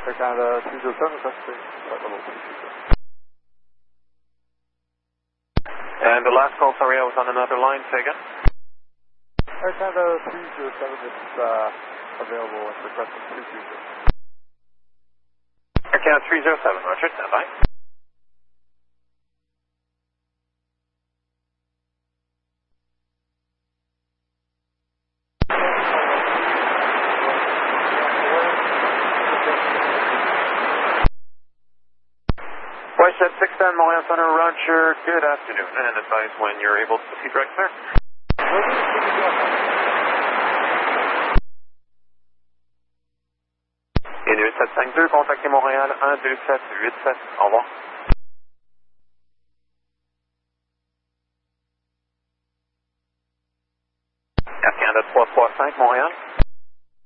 Air Canada 307, requesting flight level 220. And the last call, sorry, I was on another line. Say again. Air Canada 307 is available and requesting 220. Air Canada 307, Roger, stand by. WestJet 610, Montreal Center, Roger, good afternoon, and advise when you're able to proceed, right, sir? Inuit 752, contactez Montréal 12787, au revoir.